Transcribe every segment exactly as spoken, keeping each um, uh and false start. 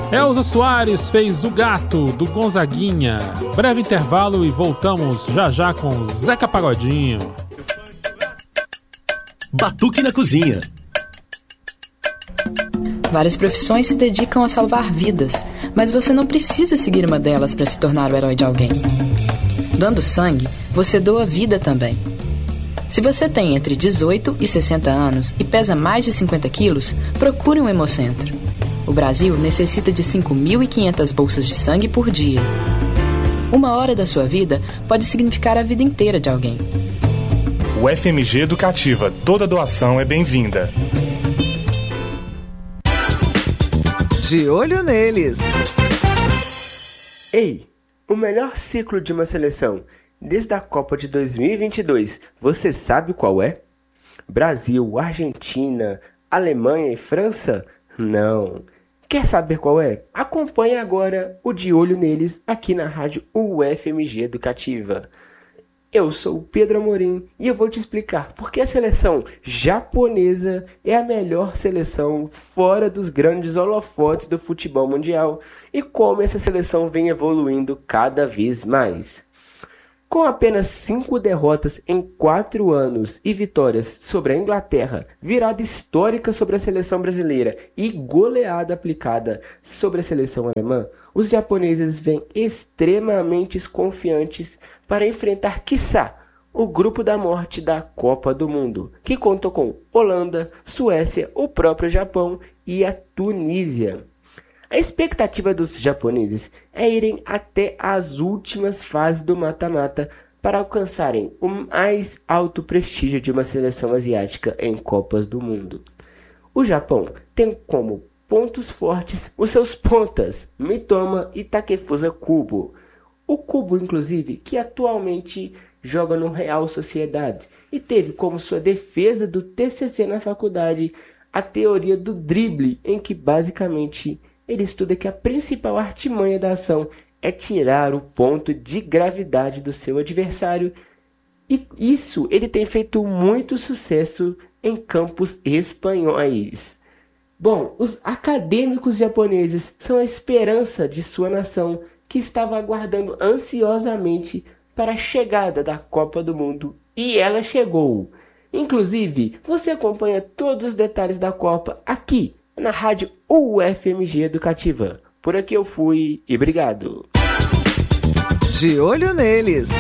Elza Soares fez O Gato, do Gonzaguinha. Breve intervalo e voltamos já já com Zeca Pagodinho. Batuque na Cozinha. Várias profissões se dedicam a salvar vidas, mas você não precisa seguir uma delas para se tornar o herói de alguém. Doando sangue, você doa vida também. Se você tem entre dezoito e sessenta anos e pesa mais de cinquenta quilos, procure um hemocentro. O Brasil necessita de cinco mil e quinhentas bolsas de sangue por dia. Uma hora da sua vida pode significar a vida inteira de alguém. O F M G Educativa. Toda doação é bem-vinda. De olho neles. Ei, o melhor ciclo de uma seleção desde a Copa de dois mil e vinte e dois, você sabe qual é? Brasil, Argentina, Alemanha e França? Não. Quer saber qual é? Acompanhe agora o De Olho Neles aqui na rádio U F M G Educativa. Eu sou o Pedro Amorim e eu vou te explicar por que a seleção japonesa é a melhor seleção fora dos grandes holofotes do futebol mundial e como essa seleção vem evoluindo cada vez mais. Com apenas cinco derrotas em quatro anos e vitórias sobre a Inglaterra, virada histórica sobre a seleção brasileira e goleada aplicada sobre a seleção alemã, os japoneses vêm extremamente confiantes para enfrentar, quiçá, o grupo da morte da Copa do Mundo, que conta com Holanda, Suécia, o próprio Japão e a Tunísia. A expectativa dos japoneses é irem até as últimas fases do mata-mata para alcançarem o mais alto prestígio de uma seleção asiática em Copas do Mundo. O Japão tem como pontos fortes os seus pontas, Mitoma e Takefusa Kubo. O Kubo, inclusive, que atualmente joga no Real Sociedade e teve como sua defesa do T C C na faculdade a teoria do drible, em que basicamente ele estuda que a principal artimanha da ação é tirar o ponto de gravidade do seu adversário, e isso ele tem feito muito sucesso em campos espanhóis. Bom, os acadêmicos japoneses são a esperança de sua nação, que estava aguardando ansiosamente para a chegada da Copa do Mundo, e ela chegou. Inclusive, você acompanha todos os detalhes da Copa aqui na rádio U F M G Educativa. Por aqui eu fui e obrigado. De olho neles.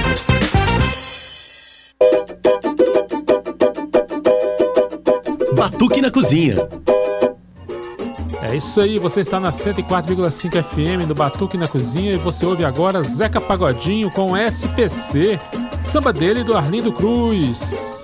Batuque na Cozinha. É isso aí, você está na cento e quatro vírgula cinco F M do Batuque na Cozinha e você ouve agora Zeca Pagodinho com S P C, samba dele do Arlindo Cruz.